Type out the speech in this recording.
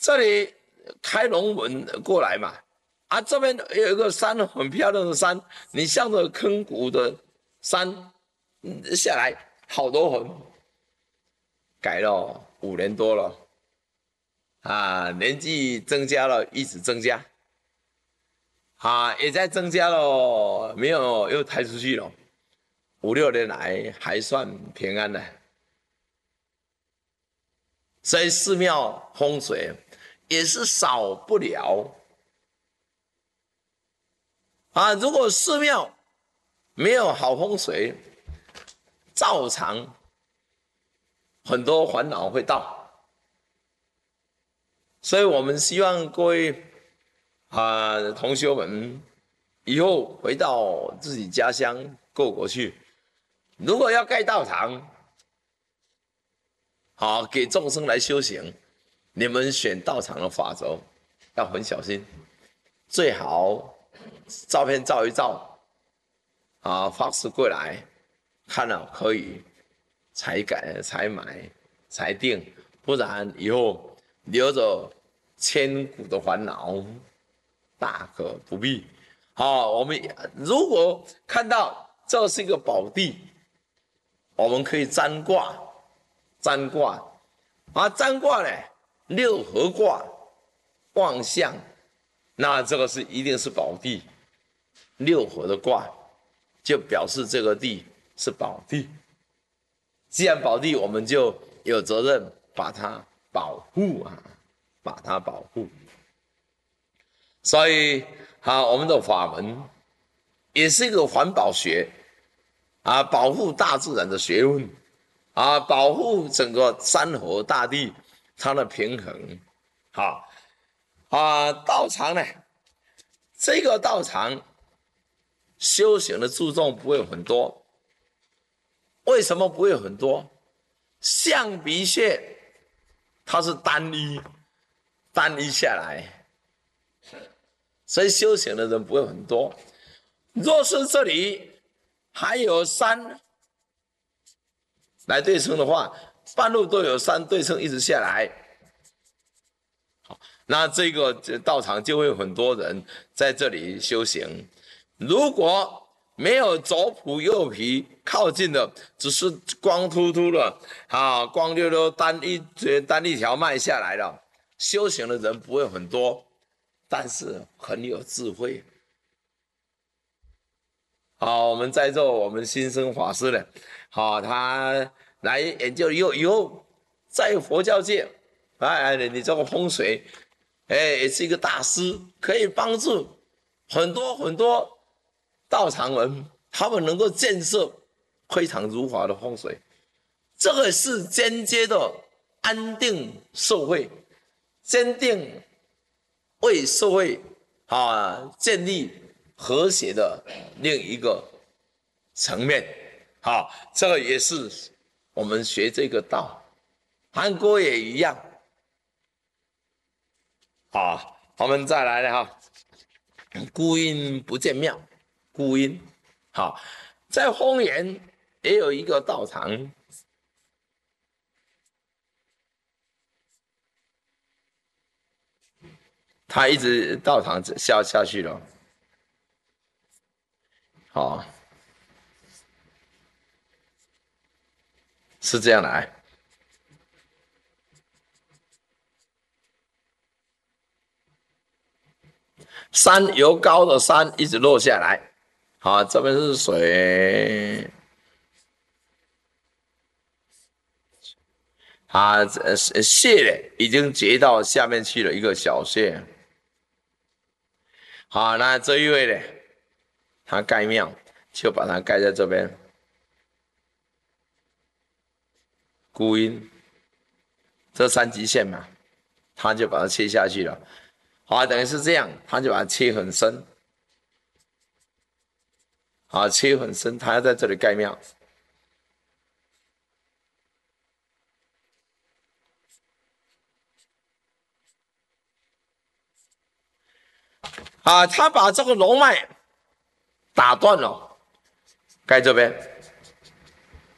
这里开龙门过来嘛，啊，这边有一个山，很漂亮的山，你向着坑谷的山下来，好多魂，改了5年多了，啊，年纪增加了，一直增加，啊，也在增加了，没有又抬出去了，5、6年来还算平安的，所以寺庙风水也是少不了。啊，如果寺庙没有好风水，照常很多烦恼会到。所以我们希望各位同学们以后回到自己家乡各国去，如果要盖道场，好给众生来修行，你们选道场的法则要很小心，最好照片照一照，法师过来看了可以才改才买才定，不然以后留着千古的烦恼，大可不必。我们如果看到这是一个宝地，我们可以占卦，占卦呢，6合卦望向，那这个是一定是宝地，6合的卦就表示这个地是宝地。既然宝地，我们就有责任把它保护把它保护。所以我们的法门也是一个环保学保护大自然的学问保护整个山河大地它的平衡。道场呢，这个道场修行的注重不会很多。为什么不会很多？象鼻穴它是单一下来，所以修行的人不会很多。若是这里还有山来对称的话，半路都有山对称一直下来，那这个道场就会有很多人在这里修行。如果没有左仆右仆靠近的，只是光秃秃的光溜溜单一条脉下来了，修行的人不会很多，但是很有智慧。我们在座我们新生法师呢，他来研究以后在佛教界你这个风水也是一个大师，可以帮助很多道场人，他们能够建设非常如法的风水，这个是间接的安定社会，坚定为社会建立和谐的另一个层面。这个也是我们学这个道，韩国也一样。我们再来了孤阴不见庙，孤阴在丰原也有一个道场，他一直道场下去了。是这样来。山由高的山一直落下来，这边是水，泄了，已经结到下面去了一个小穴。那这一位呢，他盖庙就把它盖在这边，孤阴，这3极线嘛，他就把它切下去了。等于是这样，他就把它切很深，切很深，他要在这里盖庙。他把这个龙脉打断了，盖这边。